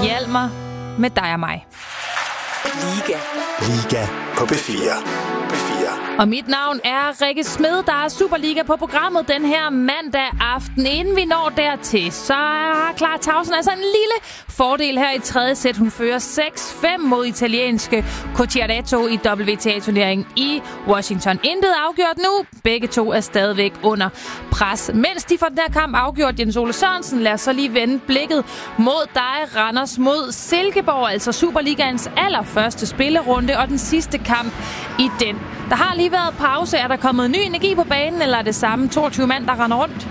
Hjalmar med dig og mig. Liga på B4. Og mit navn er Rikke Smed, der er Superliga på programmet den her mandag aften. Inden vi når dertil, så har Clara Tauson altså en lille fordel her i tredje sæt. Hun fører 6-5 mod italienske Cocciaretto i WTA-turneringen i Washington. Intet afgjort nu. Begge to er stadigvæk under pres. Mens de får den her kamp afgjort, Jens Ole Sørensen, lad os så lige vende blikket mod dig, Randers mod Silkeborg, altså Superligaens allerførste spillerunde og den sidste kamp i den. Der har lige været pause. Er der kommet ny energi på banen, eller er det samme 22 mand, der render rundt?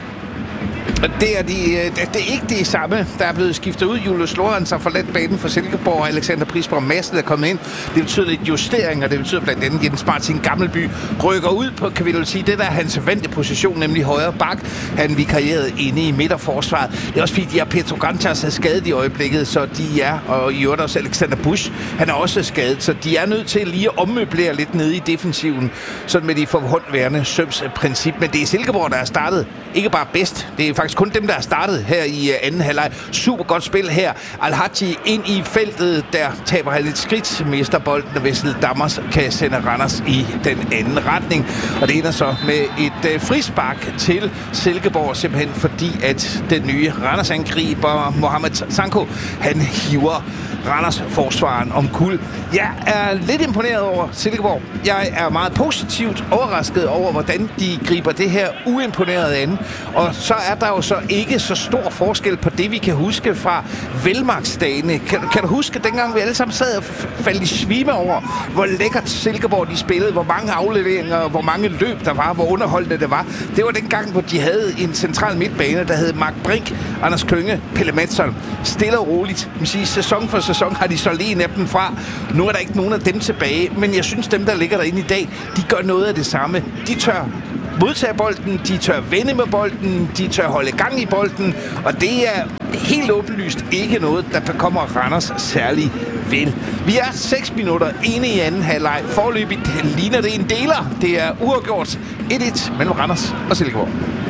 Det er ikke det samme. Der er blevet skiftet ud. Julius Lorenz har forladt banen for Silkeborg, og Alexander Prisborg Madsen er kommet ind. Det betyder lidt justeringer. Det betyder blandt andet Jens Martin Gammelby rykker ud på, kan vi jo sige, det der er hans vante position, nemlig højre bak. Han vikarierede inde i midterforsvaret. Det er også fordi, de har Petro Gantas er skadet i øjeblikket, så de er, og i øvrigt også Alexander Busch, han er også skadet, så de er nødt til lige at ommøblere lidt nede i defensiven, sådan med de forhåndværende Søms princip. Men det er Silkeborg, der er startet ikke bare bedst, det er faktisk kun dem, der er startet her i anden halvleg. Super godt spil her. Al-Haji ind i feltet, der taber han et skridt, mister bolden, og Vessel Dammers kan sende Randers i den anden retning. Og det ender så med et frispark til Silkeborg, simpelthen fordi, at den nye Randers-angriber, Mohamed Sanko, han hiver Randers forsvaren om kul. Jeg er lidt imponeret over Silkeborg. Jeg er meget positivt overrasket over, hvordan de griber det her uimponeret an. Og så er der jo så ikke så stor forskel på det, vi kan huske fra velmagtsdagene. Kan du huske, dengang vi alle sammen sad og faldt i svime over, hvor lækkert Silkeborg de spillede, hvor mange afleveringer, hvor mange løb der var, hvor underholdende det var. Det var dengang, hvor de havde en central midtbane, der hed Mark Brink, Anders Klynge, Pelle Madsson. Stille og roligt. Man siger, sæson for sæson har de solgt en af dem fra. Nu er der ikke nogen af dem tilbage, men jeg synes, dem, der ligger derinde i dag, de gør noget af det samme. De tør modtage bolden, de tør vende med bolden, de tør holde gang i bolden, og det er helt åbenlyst ikke noget, der kommer Randers særlig vel. Vi er 6 minutter inde i anden halvleg. Forløbigt ligner det en deler. Det er uafgjort 1-1 mellem Randers og Silkeborg.